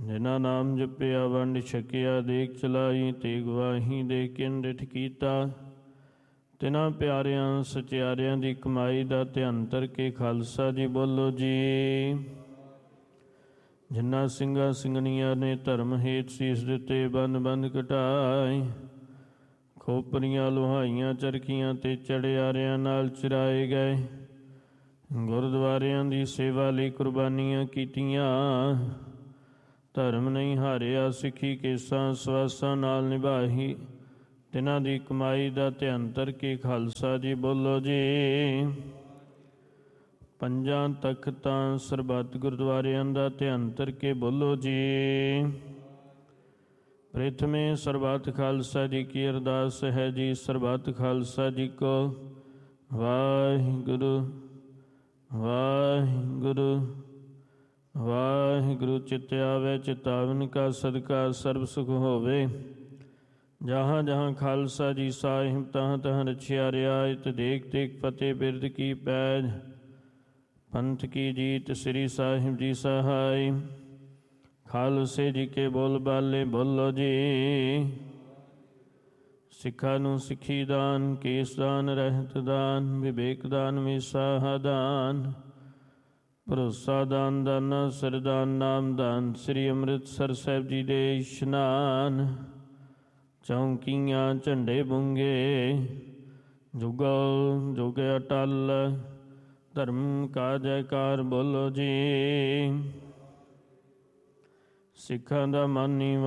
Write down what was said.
ਜਿਨਾ ਨਾਮ ਜਪਿਆ ਵੰਡ ਛਕਿਆ ਦੇਖ ਚਲਾਈ ਤੇ ਗਵਾਹੀ ਦੇ ਕਿੰਡਿਠ ਕੀਤਾ। ਤਿਨਾਂ ਪਿਆਰਿਆਂ ਸਚਿਆਰਿਆਂ ਦੀ ਕਮਾਈ ਦਾ ਧਿਆਨ ਧਰ ਕੇ ਖਾਲਸਾ ਜੀ ਬੋਲੋ ਜੀ। ਜਿਨ੍ਹਾਂ ਸਿੰਘਾਂ ਸਿੰਘਣੀਆਂ ਨੇ ਧਰਮ ਹੇਤ ਸੀਸ ਦਿੱਤੇ ਬੰਨ ਬੰਨ ਕਟਾਏ, ਖੋਪਰੀਆਂ ਲੁਹਾਈਆਂ ਚਰਖੀਆਂ ਤੇ ਚੜਿਆਰਿਆਂ ਨਾਲ ਚਰਾਏ ਗਏ, ਗੁਰਦੁਆਰਿਆਂ ਦੀ ਸੇਵਾ ਲਈ ਕੁਰਬਾਨੀਆਂ ਕੀਤੀਆਂ। ਧਰਮ ਨਹੀਂ ਹਾਰਿਆ ਸਿੱਖੀ ਕੇਸਾਂ ਸਵਾਸਾਂ ਨਾਲ ਨਿਭਾਹੀ, ਤਿਨਾਂ ਦੀ ਕਮਾਈ ਦਾ ਧਿਆਨ ਧਰ ਕੇ ਖਾਲਸਾ ਜੀ ਬੋਲੋ ਜੀ। ਪੰਜਾਂ ਤਖਤਾਂ ਸਰਬੱਤ ਗੁਰਦੁਆਰਿਆਂ ਦਾ ਧਿਆਨ ਧਰ ਕੇ ਬੋਲੋ ਜੀ। ਪ੍ਰਥਮੇ ਸਰਬੱਤ ਖਾਲਸਾ ਜੀ ਕੀ ਅਰਦਾਸ ਹੈ ਜੀ। ਸਰਬੱਤ ਖਾਲਸਾ ਜੀ ਕੋ ਵਾਹਿਗੁਰੂ ਵਾਹਿਗੁਰੂ ਵਾਹਿਗੁਰੂ। ਚਿੱਤ ਆਵੇ ਚਿਤਾਵਨ ਕਾ ਸਦਕਾ ਸਰਬ ਸੁਖ ਹੋਵੇ। ਜਹਾਂ ਜਹਾਂ ਖਾਲਸਾ ਜੀ ਸਾਹਿਬ ਤਹਾਂ ਤਹਾਂ ਰਛਿਆ ਰਿਆਇਤ। ਦੇਖ ਦੇਖ ਫਤਿਹ ਬਿਰਦ ਕੀ ਪੈਜ, ਪੰਥ ਕੀ ਜੀਤ ਸ੍ਰੀ ਸਾਹਿਬ ਜੀ ਸਹਾਈ। ਖਾਲਸੇ ਜੀ ਕੇ ਬੋਲ ਬਾਲੇ ਬੋਲੋ ਜੀ। ਸਿੱਖਾਂ ਨੂੰ ਸਿੱਖੀ ਦਾਨ, ਕੇਸ ਦਾਨ, ਰਹਿਤ ਦਾਨ, ਵਿਵੇਕ ਦਾਨ, ਵਿਸਾਹਾ ਦਾਨ, ਭਰੋਸਾ ਦਾਨ, ਦਾਨਾ ਸਰਦਾਨ, ਨਾਮ ਦਾਨ, ਸ੍ਰੀ ਅੰਮ੍ਰਿਤਸਰ ਸਾਹਿਬ ਜੀ ਦੇ ਇਸ਼ਨਾਨ। ਚੌਂਕੀਆਂ ਝੰਡੇ ਬੁੰਗੇ, ਜੁਗਲ ਜੁਗ ਅਟਲ, ਧਰਮ ਕਾ ਜੈਕਾਰ ਬੋਲੋ ਜੀ। ਸਿੱਖਾਂ ਦਾ ਮਾਨੀ